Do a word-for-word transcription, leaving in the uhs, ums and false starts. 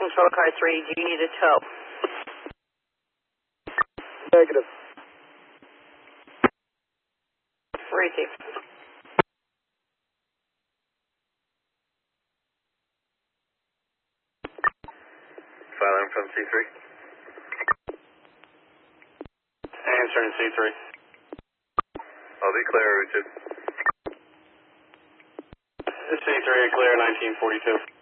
Control Car three, do you need a tow? Negative. Receive. Filing from C three. Answering C three. I'll be clear, Route two. C three, clear nineteen forty-two.